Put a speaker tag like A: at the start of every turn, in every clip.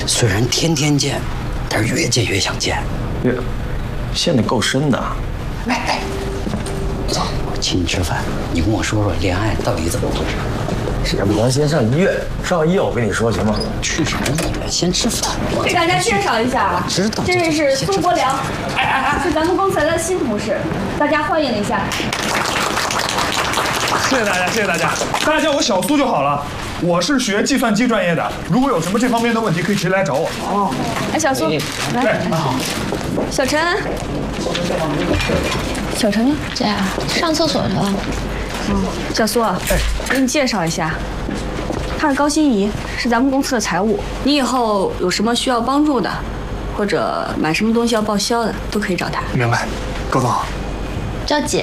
A: 虽然天天见，但是越见越想见。
B: 陷得够深的。
A: 哎，走，我请你吃饭，你跟我说说恋爱到底怎么回事？
B: 要不咱先上医院，上医院我跟你说行吗？
A: 去什么医院？先吃饭。
C: 给大家介绍一下，
A: 知道。
C: 这位是孙国良，是咱们公司来的新同事，大家欢迎一下。
D: 谢谢大家，谢谢大家，大家叫我小苏就好了。我是学计算机专业的，如果有什么这方面的问题，可以直接来找我。
C: 哦，哎，小苏，来，小陈，小陈呢？
E: 姐，上厕所去了。
C: 小苏，给你介绍一下，他是高欣怡，是咱们公司的财务。你以后有什么需要帮助的，或者买什么东西要报销的，都可以找他。
D: 明白，高总好。
E: 叫姐。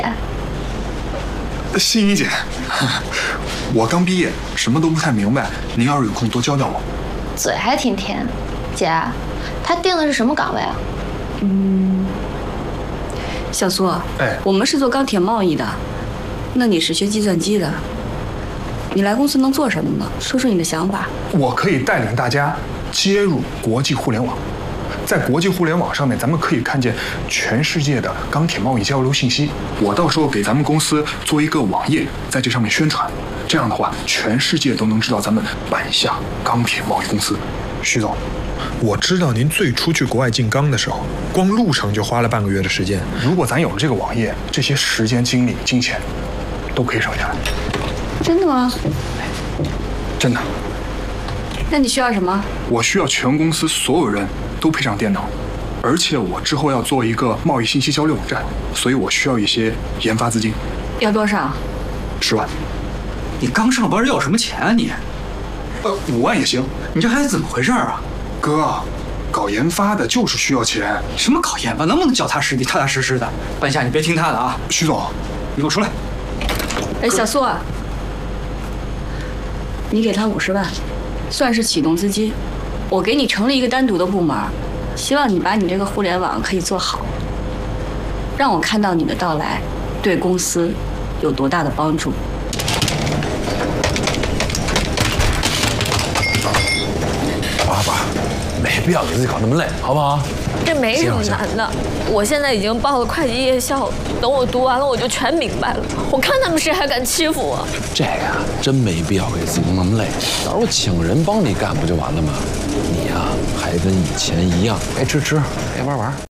D: 欣怡姐，我刚毕业，什么都不太明白，您要是有空多教教我。
E: 嘴还挺甜。姐，他定的是什么岗位啊？
C: 小苏，我们是做钢铁贸易的，那你是学计算机的，你来公司能做什么呢？说说你的想法。
D: 我可以带领大家接入国际互联网，在国际互联网上面，咱们可以看见全世界的钢铁贸易交流信息。我到时候给咱们公司做一个网页，在这上面宣传，这样的话，全世界都能知道咱们板下钢铁贸易公司。徐总，我知道您最初去国外进钢的时候，光路程就花了半个月的时间。如果咱有了这个网页，这些时间、精力、金钱都可以省下来。
C: 真的吗？
D: 真的。
C: 那你需要什么？我
D: 需要全公司所有人都配上电脑，而且我之后要做一个贸易信息交流网站，所以我需要一些研发资金。
C: 要多少
D: ？10万。
A: 你刚上班要什么钱啊你
D: ？5万也行。
A: 你这孩子怎么回事啊？
D: 哥，搞研发的就是需要钱。
A: 什么搞研发？能不能脚踏实地、踏踏实实的？半夏，你别听他的啊。
D: 徐总，
A: 你给我出来。
C: 哎，小苏啊，你给他50万，算是启动资金。我给你成立一个单独的部门，希望你把你这个互联网可以做好，让我看到你的到来对公司有多大的帮助。
F: 爸，没必要给自己搞那么累，好不好？
G: 这没什么难的，我现在已经报了会计夜校，等我读完了我就全明白了。我看他们谁还敢欺负我。
F: 这个呀，真没必要给自己弄那么累，到时候请人帮你干不就完了吗？你呀，还跟以前一样，该吃吃，该玩玩。